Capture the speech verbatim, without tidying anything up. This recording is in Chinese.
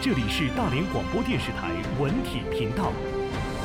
这里是大连广播电视台文体频道。